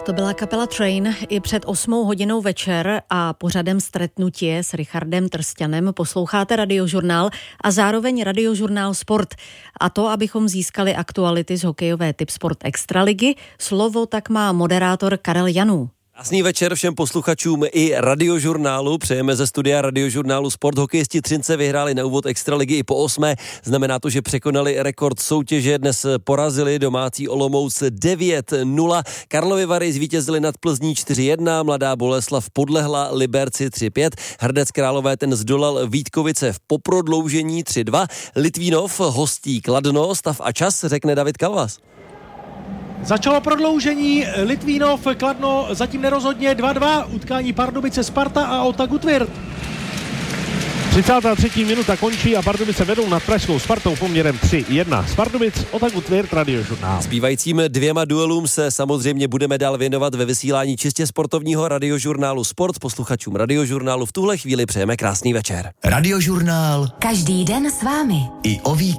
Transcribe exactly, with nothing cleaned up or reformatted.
To byla kapela Train i před osmou hodinou večer a pořadem Stretnutie s Richardem Trsťanem posloucháte Radiožurnál a zároveň Radiožurnál Sport. A to, abychom získali aktuality z hokejové Tipsport Extraligy, slovo tak má moderátor Karel Janů. Krásný večer všem posluchačům i Radiožurnálu. Přejeme ze studia Radiožurnálu Sport. Hokejisti Třince vyhráli na úvod Extraligy i po osmé. Znamená to, že překonali rekord soutěže. Dnes porazili domácí Olomouc devět nula. Karlovy Vary zvítězili nad Plzní čtyři jedna. Mladá Boleslav podlehla Liberci tři pět. Hradec Králové ten zdolal Vítkovice v poprodloužení tři dva. Litvínov hostí Kladno. Stav a čas řekne David Kalvas. Začalo prodloužení, Litvínov, Kladno zatím nerozhodně dva dva, utkání Pardubice Sparta a Otagu Tvirt. třicátá třetí minuta končí a Pardubice vedou nad pražskou Spartou poměrem tři jedna. Z Pardubic Otagu Tvirt, Radiožurnál. Zbývajícím dvěma duelům se samozřejmě budeme dál věnovat ve vysílání čistě sportovního Radiožurnálu Sport. Posluchačům Radiožurnálu v tuhle chvíli přejeme krásný večer. Radiožurnál. Každý den s vámi. I o víkendu.